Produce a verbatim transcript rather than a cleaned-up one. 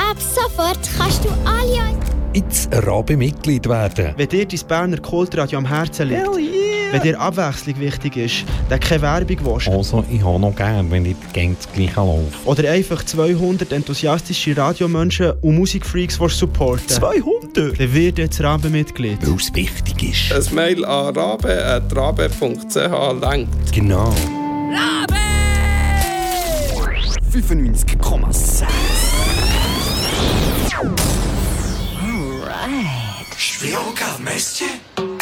Ab sofort kannst du alle... Jetzt Rabe-Mitglied werden. Wenn dir dein Berner Kultradio am Herzen liegt, Hell yeah. wenn dir Abwechslung wichtig ist, dann keine Werbung willst, Also, ich habe noch gern, wenn ich gegen das Gleiche laufe. oder einfach zweihundert enthusiastische Radiomenschen und Musikfreaks willst supporten, zweihundert? dann wird jetzt Rabe-Mitglied. Weil es wichtig ist. Ein Mail an rabe at rabe punkt c h lenkt. Genau. fünfundneunzig Komma sechs. Шпионка вместе.